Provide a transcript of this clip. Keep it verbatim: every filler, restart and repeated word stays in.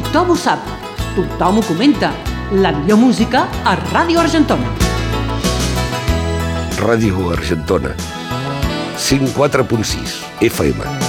Tothom ho sap, tothom ho comenta. La millor música a Ràdio Argentona. Ràdio Argentona, cent quatre punt sis F M.